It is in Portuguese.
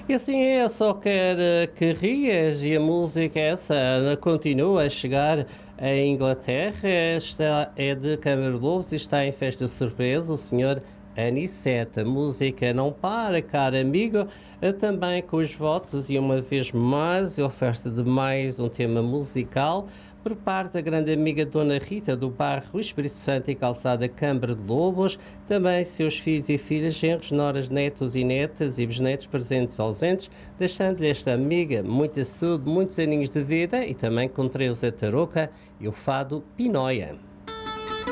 E assim é, só quero que rias e a música essa continua a chegar à Inglaterra. Esta é de Câmara Lobos e está em festa surpresa o senhor Anicete. A música não para, caro amigo, também com os votos e uma vez mais a oferta de mais um tema musical por parte da grande amiga Dona Rita do bairro Espírito Santo e Calçada Câmara de Lobos, também seus filhos e filhas, genros, noras, netos e netas e bisnetos presentes e ausentes, deixando-lhe esta amiga muita saúde, muitos aninhos de vida e também com Teresa Tarouca e o fado Pinóia.